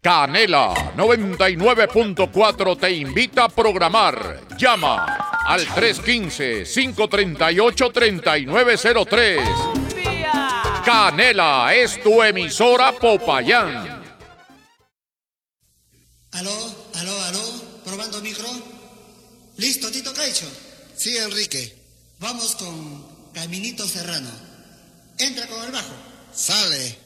Canela 99.4 te invita a programar. Llama al 315-538-3903. Canela es tu emisora Popayán. Aló, probando micro. ¿Listo, Tito Caicho? Sí, Enrique. Vamos con Caminito Serrano. Entra con el bajo. Sale.